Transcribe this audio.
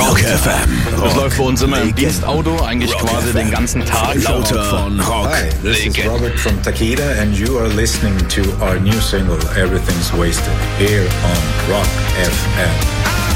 Rock FM. Das läuft bei uns immer im Dienstauto, eigentlich Rock quasi FM. den ganzen Tag. Lauter von Rock. Hi, this is Legend. Robert from Takeda and you are listening to our new single, Everything's Wasted, here on Rock FM.